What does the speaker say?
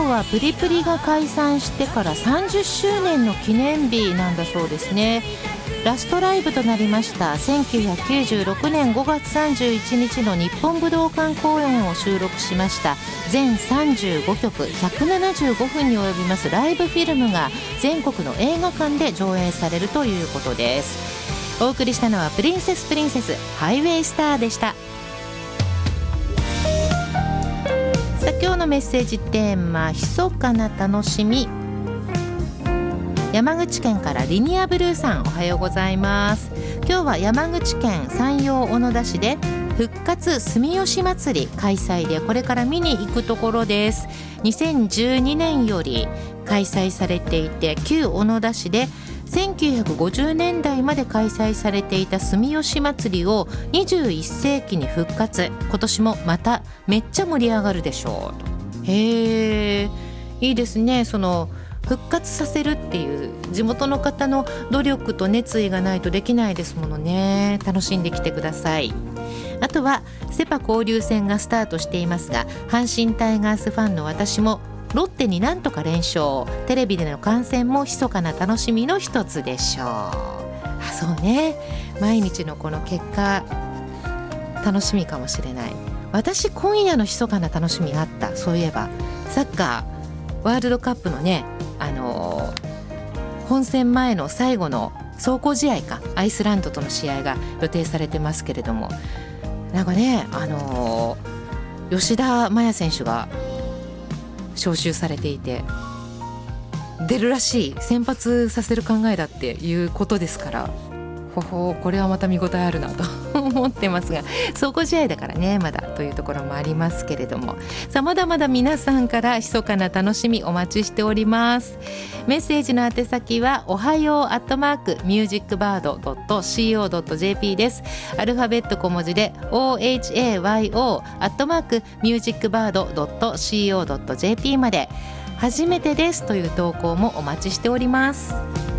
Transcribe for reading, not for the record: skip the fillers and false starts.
はプリプリが解散してから30周年の記念日なんだそうですね。ラストライブとなりました1996年5月31日の日本武道館公演を収録しました全35曲175分に及びますライブフィルムが全国の映画館で上映されるということです。お送りしたのはプリンセスハイウェイスターでした。さあ今日のメッセージテーマ、密かな楽しみ。山口県からリニアブルーさん、おはようございます。今日は山口県山陽小野田市で復活住吉祭り開催で、これから見に行くところです。2012年より開催されていて、旧小野田市で1950年代まで開催されていた住吉祭りを21世紀に復活。今年もまためっちゃ盛り上がるでしょう。へー、いいですね。その復活させるっていう地元の方の努力と熱意がないとできないですものね。楽しんできてください。あとはセパ交流戦がスタートしていますが、阪神タイガースファンの私もロッテになんとか連勝、テレビでの観戦も密かな楽しみの一つでしょう。そうね、毎日のこの結果楽しみかもしれない。私今夜の密かな楽しみがあった。そういえばサッカーワールドカップのね、本戦前の最後の壮行試合か、アイスランドとの試合が予定されてますけれども、なんかね、吉田麻也選手が招集されていて出るらしい。先発させる考えだっていうことですから、これはまた見応えあるなと思ってますが、壮行試合だからねまだというところもありますけれども、さあまだまだ皆さんから密かな楽しみお待ちしております。メッセージの宛先はおはよう@musicbird.co.jp です。アルファベット小文字で ohayo@musicbird.co.jp まで。初めてですという投稿もお待ちしております。